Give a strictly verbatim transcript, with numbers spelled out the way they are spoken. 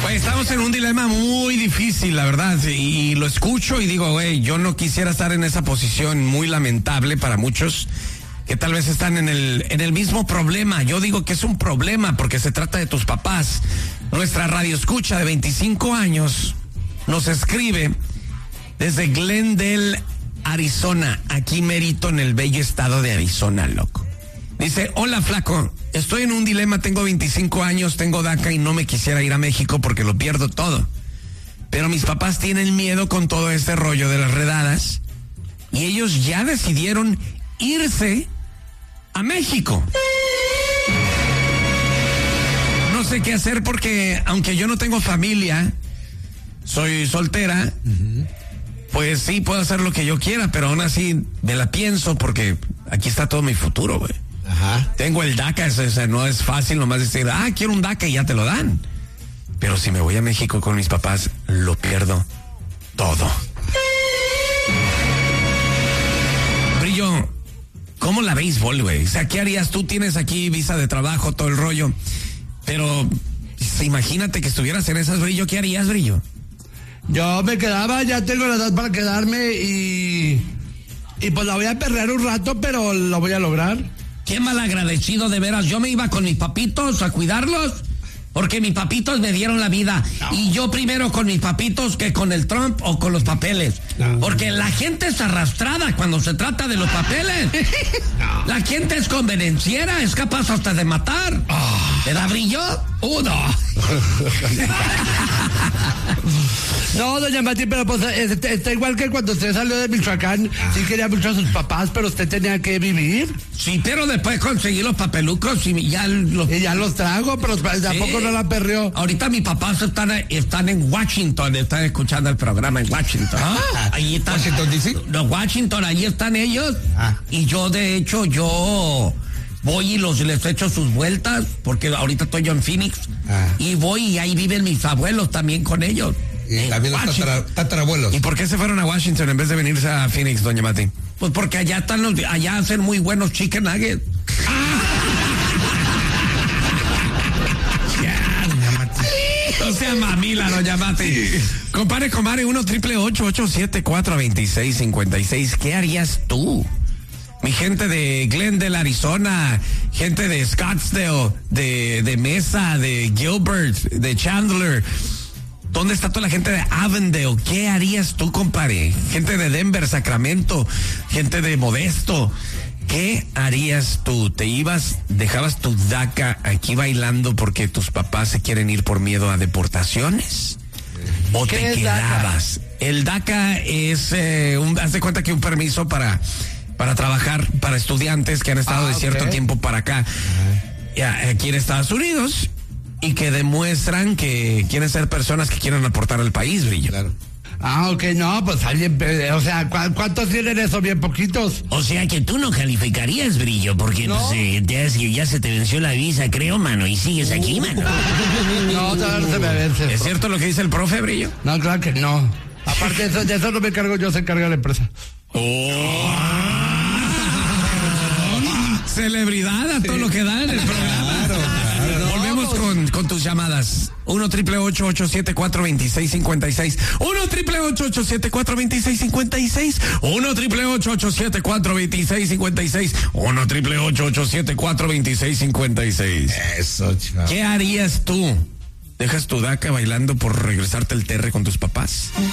Oye, estamos en un dilema muy difícil, la verdad, y lo escucho y digo, güey, yo no quisiera estar en esa posición muy lamentable para muchos que tal vez están en el, en el mismo problema. Yo digo que es un problema porque se trata de tus papás. Nuestra radio escucha de veinticinco años nos escribe desde Glendale, Arizona, aquí merito en el bello estado de Arizona, loco. Dice, hola flaco, estoy en un dilema, tengo veinticinco años, tengo DACA y no me quisiera ir a México porque lo pierdo todo. Pero mis papás tienen miedo con todo este rollo de las redadas y ellos ya decidieron irse a México. No sé qué hacer porque aunque yo no tengo familia, soy soltera, uh-huh. Pues sí puedo hacer lo que yo quiera, pero aún así me la pienso porque aquí está todo mi futuro, güey. Ajá. Tengo el DACA, ese, ese, no es fácil nomás decir, ah, quiero un DACA y ya te lo dan. Pero si me voy a México con mis papás, lo pierdo todo. Brillo, ¿cómo la béisbol, güey? O sea, ¿qué harías? Tú tienes aquí visa de trabajo, todo el rollo, pero imagínate que estuvieras en esas, Brillo, ¿qué harías, Brillo? Yo me quedaba, ya tengo la edad para quedarme y... Y pues la voy a perder un rato, pero lo voy a lograr. Qué malagradecido, de veras. Yo me iba con mis papitos a cuidarlos, porque mis papitos me dieron la vida. No. Y yo primero con mis papitos que con el Trump o con los papeles. No. Porque la gente es arrastrada cuando se trata de los papeles. No. La gente es convenenciera, es capaz hasta de matar. Oh. ¿Te da Brillo? Uno. No, doña Mati, pero pues está, está igual que cuando usted salió de Michoacán, ah. Sí quería mucho a sus papás, pero usted tenía que vivir. Sí, pero después conseguí los papelucos y ya los... Y ya los trago, pero tampoco sí. No la perrió. Ahorita mis papás están, están en Washington, están escuchando el programa en Washington. Ah, ahí están. ¿Washington D C? No, Washington, ahí están ellos. Ah. Y yo, de hecho, yo... voy y los les echo sus vueltas, porque ahorita estoy yo en Phoenix, ah. Y voy y ahí viven mis abuelos también con ellos. Y también los tatara, tatarabuelos. ¿Y por qué se fueron a Washington en vez de venirse a Phoenix, doña Mati? Pues porque allá están los, allá hacen muy buenos chicken nuggets. Ya, doña Mati. No sea mamila, doña Mati. Compare, comare, uno triple ocho ocho siete cuatro veintiséis cincuenta y seis. ¿Qué harías tú? Mi gente de Glendale, Arizona, gente de Scottsdale, de, de Mesa, de Gilbert, de Chandler. ¿Dónde está toda la gente de Avondale? ¿Qué harías tú, compadre? Gente de Denver, Sacramento, gente de Modesto. ¿Qué harías tú? ¿Te ibas, dejabas tu DACA aquí bailando porque tus papás se quieren ir por miedo a deportaciones? ¿O te quedabas? DACA? El DACA es, eh, un, haz de cuenta que un permiso para... para trabajar para estudiantes que han estado ah, de cierto okay. tiempo para acá, uh-huh. aquí en Estados Unidos, y que demuestran que quieren ser personas que quieren aportar al país, Brillo. Claro. Ah, ok, no, pues alguien, o sea, ¿cu- ¿cuántos tienen eso? Bien poquitos. O sea que tú no calificarías, Brillo, porque ¿no? Pues, eh, te, ya se te venció la visa, creo, mano, y sigues aquí, mano. No, no se me vence. ¿Es cierto lo que dice el profe, Brillo? No, claro que no. Aparte de eso, de eso no me encargo yo, se encarga la empresa. Oh. Celebridad a todo sí. Lo que da en el programa. Claro, claro. Volvemos con, con tus llamadas. uno triple ocho ocho siete cuatro veintiséis cincuenta y seis. uno triple ocho ocho siete cuatro veintiséis cincuenta y seis. uno triple ocho ocho siete cuatro veintiséis cincuenta y seis. uno triple ocho ocho siete cuatro veintiséis cincuenta y seis. Eso, chaval. ¿Qué harías tú? ¿Dejas tu DACA bailando por regresarte al T R con tus papás?